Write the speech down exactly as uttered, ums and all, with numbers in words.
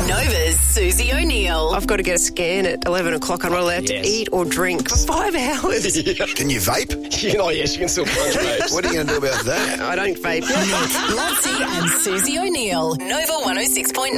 Nova's Susie O'Neill. I've got to get a scan at eleven o'clock. I'm not allowed Yes. to eat or drink for five hours. Can you vape? You know, yes, you can still punch, mate. What are you going to do about that? I don't vape. Nick, Lotzie and Susie O'Neill. Nova one oh six point nine.